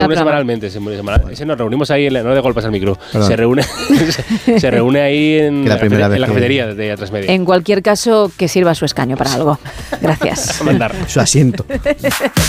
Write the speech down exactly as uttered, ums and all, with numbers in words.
reúne semanalmente, se, semanal, se nos reunimos ahí, en la, no de golpes al micro, se reúne, se, se reúne ahí en la, la, en la cafetería que... de Atresmedia. En cualquier caso, que sirva su escaño para algo. Gracias. Su asiento.